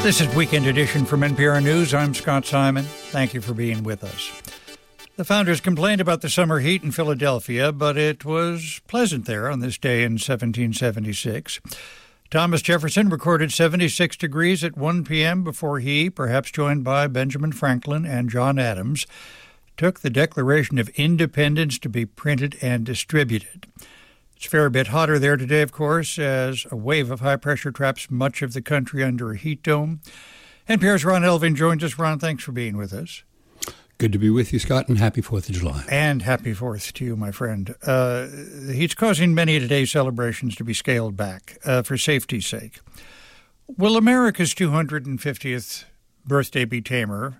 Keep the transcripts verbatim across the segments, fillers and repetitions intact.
This is Weekend Edition from N P R News. I'm Scott Simon. Thank you for being with us. The founders complained about the summer heat in Philadelphia, but it was pleasant there on this day in seventeen seventy-six. Thomas Jefferson recorded seventy-six degrees at one p.m. before he, perhaps joined by Benjamin Franklin and John Adams, took the Declaration of Independence to be printed and distributed. It's a fair bit hotter there today, of course, as a wave of high pressure traps much of the country under a heat dome. N P R's Ron Elving joins us. Ron, thanks for being with us. Good to be with you, Scott, and happy fourth of July. And happy fourth to you, my friend. Uh, the heat's causing many of today's celebrations to be scaled back uh, for safety's sake. Will America's two hundred fiftieth birthday be tamer?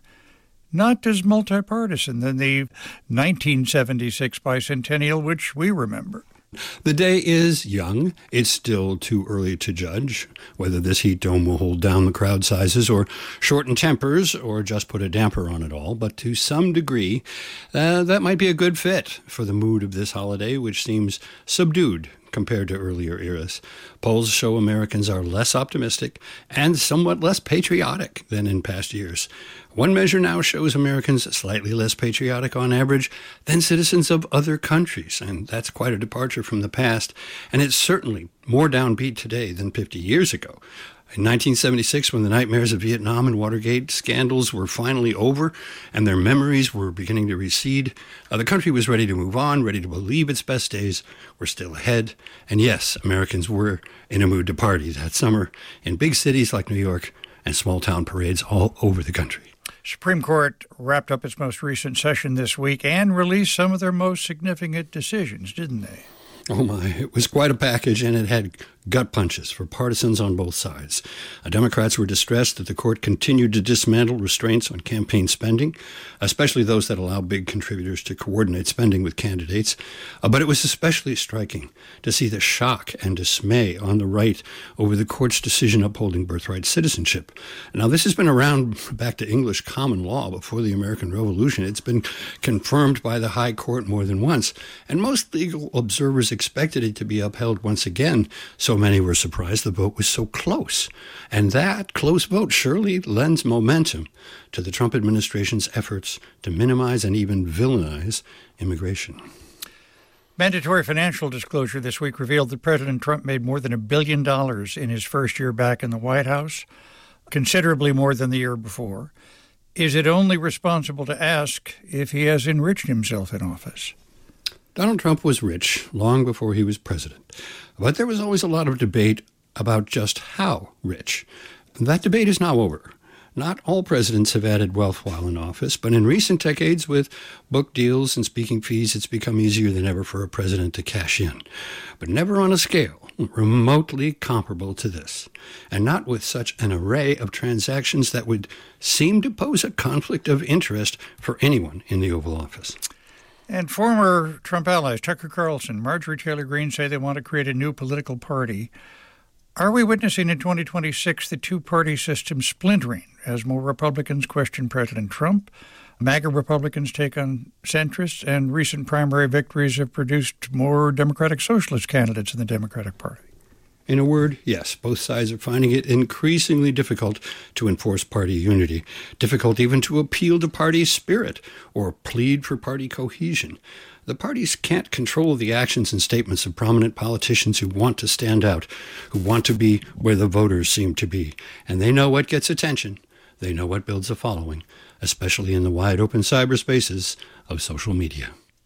Not as multi-partisan than the nineteen seventy-six bicentennial, which we remember. The day is young. It's still too early to judge whether this heat dome will hold down the crowd sizes or shorten tempers or just put a damper on it all. But to some degree, uh, that might be a good fit for the mood of this holiday, which seems subdued compared to earlier eras. Polls show Americans are less optimistic and somewhat less patriotic than in past years. One measure now shows Americans slightly less patriotic on average than citizens of other countries, and that's quite a departure from the past, and it's certainly more downbeat today than fifty years ago. In nineteen seventy-six, when the nightmares of Vietnam and Watergate scandals were finally over and their memories were beginning to recede, uh, the country was ready to move on, ready to believe its best days were still ahead. And yes, Americans were in a mood to party that summer in big cities like New York and small-town parades all over the country. Supreme Court wrapped up its most recent session this week and released some of their most significant decisions, didn't they? Oh my, it was quite a package, and it had gut punches for partisans on both sides. Uh, Democrats were distressed that the court continued to dismantle restraints on campaign spending, especially those that allow big contributors to coordinate spending with candidates. Uh, but it was especially striking to see the shock and dismay on the right over the court's decision upholding birthright citizenship. Now, this has been around back to English common law before the American Revolution. It's been confirmed by the High Court more than once, and most legal observers expected it to be upheld once again. So many were surprised the vote was so close. And that close vote surely lends momentum to the Trump administration's efforts to minimize and even villainize immigration. Mandatory financial disclosure this week revealed that President Trump made more than a billion dollars in his first year back in the White House, considerably more than the year before. Is it only responsible to ask if he has enriched himself in office? Donald Trump was rich long before he was president, but there was always a lot of debate about just how rich. That debate is now over. Not all presidents have added wealth while in office, but in recent decades, with book deals and speaking fees, it's become easier than ever for a president to cash in, but never on a scale remotely comparable to this, and not with such an array of transactions that would seem to pose a conflict of interest for anyone in the Oval Office. And former Trump allies, Tucker Carlson, Marjorie Taylor Greene, say they want to create a new political party. Are we witnessing in twenty twenty-six the two-party system splintering as more Republicans question President Trump, MAGA Republicans take on centrists, and recent primary victories have produced more Democratic Socialist candidates in the Democratic Party? In a word, yes, both sides are finding it increasingly difficult to enforce party unity, difficult even to appeal to party spirit or plead for party cohesion. The parties can't control the actions and statements of prominent politicians who want to stand out, who want to be where the voters seem to be. And they know what gets attention. They know what builds a following, especially in the wide-open cyberspaces of social media.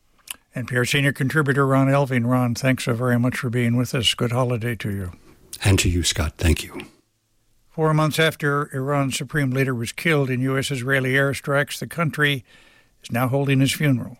N P R senior contributor Ron Elving. Ron, thanks so very much for being with us. Good holiday to you. And to you, Scott. Thank you. Four months after Iran's supreme leader was killed in U S-Israeli airstrikes, the country is now holding his funeral.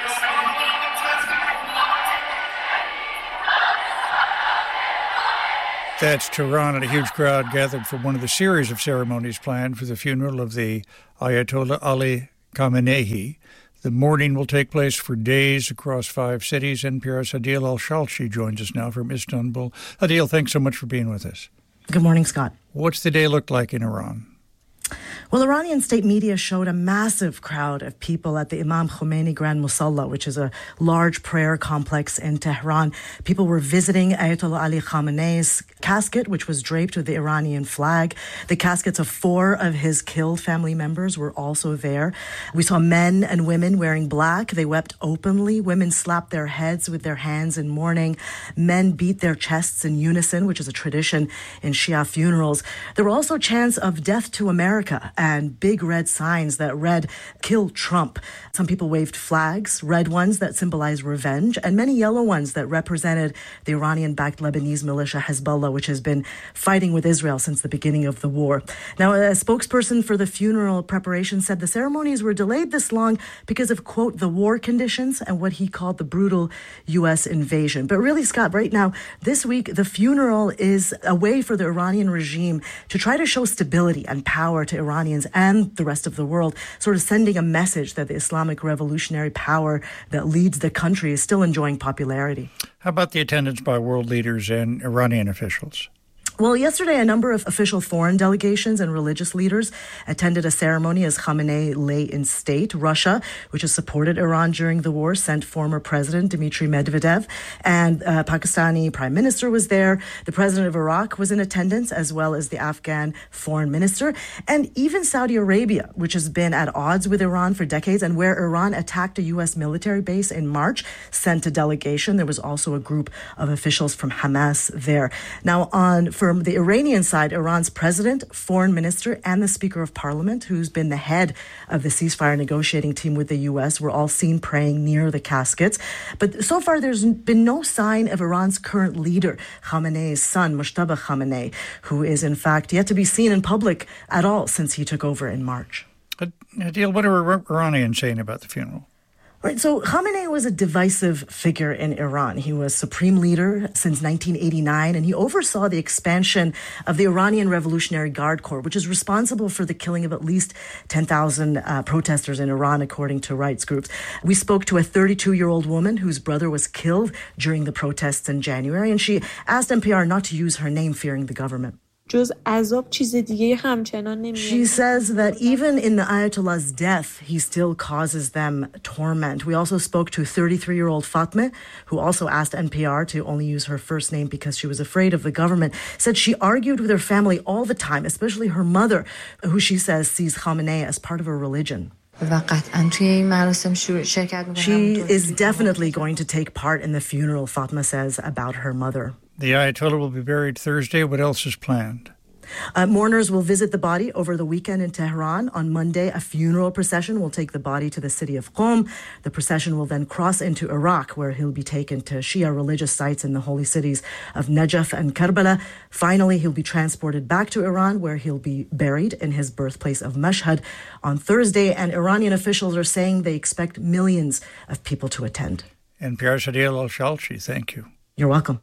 That's Tehran, and a huge crowd gathered for one of the series of ceremonies planned for the funeral of the Ayatollah Ali Khamenei. The mourning will take place for days across five cities. N P R's Adil Al-Shalchi joins us now from Istanbul. Adil, thanks so much for being with us. Good morning, Scott. What's the day look like in Iran? Well, Iranian state media showed a massive crowd of people at the Imam Khomeini Grand Musalla, which is a large prayer complex in Tehran. People were visiting Ayatollah Ali Khamenei's casket, which was draped with the Iranian flag. The caskets of four of his killed family members were also there. We saw men and women wearing black. They wept openly. Women slapped their heads with their hands in mourning. Men beat their chests in unison, which is a tradition in Shia funerals. There were also chants of death to America and big red signs that read, "Kill Trump." Some people waved flags, red ones that symbolize revenge, and many yellow ones that represented the Iranian-backed Lebanese militia Hezbollah, which has been fighting with Israel since the beginning of the war. Now, a spokesperson for the funeral preparation said the ceremonies were delayed this long because of, quote, the war conditions and what he called the brutal U S invasion. But really, Scott, right now, this week, the funeral is a way for the Iranian regime to try to show stability and power to Iranians and the rest of the world, sort of sending a message that the Islamic revolutionary power that leads the country is still enjoying popularity. How about the attendance by world leaders and Iranian officials? Well, yesterday, a number of official foreign delegations and religious leaders attended a ceremony as Khamenei lay in state. Russia, which has supported Iran during the war, sent former President Dmitry Medvedev, and uh, Pakistani Prime Minister was there. The President of Iraq was in attendance, as well as the Afghan Foreign Minister, and even Saudi Arabia, which has been at odds with Iran for decades, and where Iran attacked a U S military base in March, sent a delegation. There was also a group of officials from Hamas there. Now, on for From the Iranian side, Iran's president, foreign minister, and the Speaker of Parliament, who's been the head of the ceasefire negotiating team with the U S, were all seen praying near the caskets. But so far, there's been no sign of Iran's current leader, Khamenei's son, Mojtaba Khamenei, who is, in fact, yet to be seen in public at all since he took over in March. Adil, what are Iranians saying about the funeral? Right, so Khamenei was a divisive figure in Iran. He was supreme leader since nineteen eighty-nine, and he oversaw the expansion of the Iranian Revolutionary Guard Corps, which is responsible for the killing of at least ten thousand uh, protesters in Iran, according to rights groups. We spoke to a thirty-two-year-old woman whose brother was killed during the protests in January, and she asked N P R not to use her name, fearing the government. She says that even in the Ayatollah's death, he still causes them torment. We also spoke to thirty-three-year-old Fatma, who also asked N P R to only use her first name because she was afraid of the government. Said she argued with her family all the time, especially her mother, who she says sees Khamenei as part of her religion. She is definitely going to take part in the funeral, Fatma says about her mother. The Ayatollah will be buried Thursday. What else is planned? Uh, mourners will visit the body over the weekend in Tehran. On Monday, a funeral procession will take the body to the city of Qom. The procession will then cross into Iraq, where he'll be taken to Shia religious sites in the holy cities of Najaf and Karbala. Finally, he'll be transported back to Iran, where he'll be buried in his birthplace of Mashhad on Thursday. And Iranian officials are saying they expect millions of people to attend. N P R's Adil Al-Shalchi, thank you. You're welcome.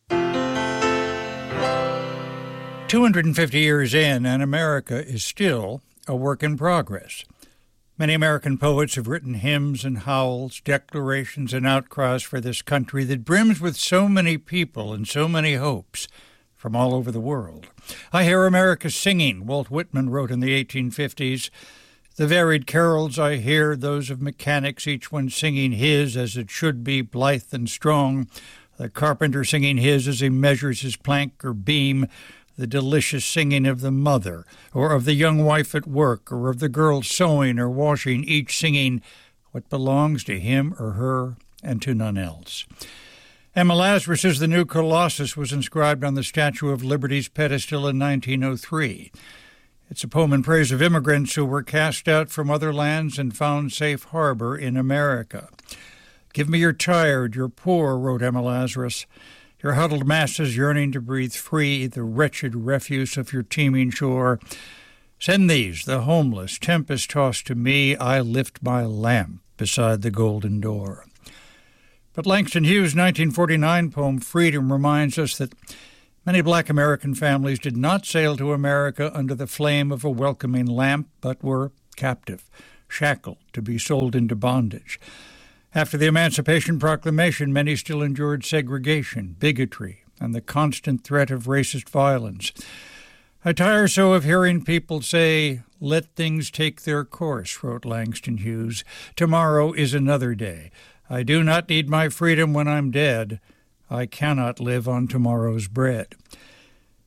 two hundred fifty years in, and America is still a work in progress. Many American poets have written hymns and howls, declarations and outcries for this country that brims with so many people and so many hopes from all over the world. I hear America singing, Walt Whitman wrote in the eighteen fifties. The varied carols I hear, those of mechanics, each one singing his as it should be, blithe and strong. The carpenter singing his as he measures his plank or beam. The delicious singing of the mother, or of the young wife at work, or of the girl sewing or washing, each singing what belongs to him or her and to none else. Emma Lazarus' The New Colossus was inscribed on the Statue of Liberty's pedestal in nineteen oh three. It's a poem in praise of immigrants who were cast out from other lands and found safe harbor in America. Give me your tired, your poor, wrote Emma Lazarus, your huddled masses yearning to breathe free, the wretched refuse of your teeming shore. Send these, the homeless, tempest-tossed to me. I lift my lamp beside the golden door. But Langston Hughes' nineteen forty-nine poem, Freedom, reminds us that many black American families did not sail to America under the flame of a welcoming lamp, but were captive, shackled, to be sold into bondage. After the Emancipation Proclamation, many still endured segregation, bigotry, and the constant threat of racist violence. I tire so of hearing people say, let things take their course, wrote Langston Hughes. Tomorrow is another day. I do not need my freedom when I'm dead. I cannot live on tomorrow's bread.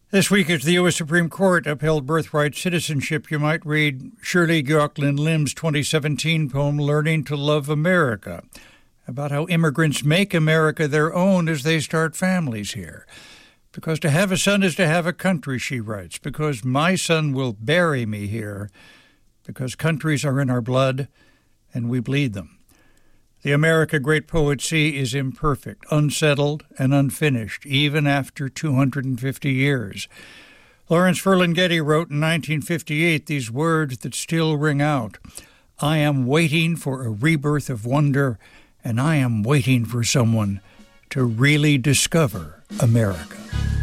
This week, as the U S Supreme Court upheld birthright citizenship, you might read Shirley Gioklin Lim's twenty seventeen poem, Learning to Love America, about how immigrants make America their own as they start families here. Because to have a son is to have a country, she writes, because my son will bury me here, because countries are in our blood and we bleed them. The America great poet see is imperfect, unsettled, and unfinished, even after two hundred fifty years. Lawrence Ferlinghetti wrote in nineteen fifty-eight these words that still ring out. I am waiting for a rebirth of wonder, and I am waiting for someone to really discover America.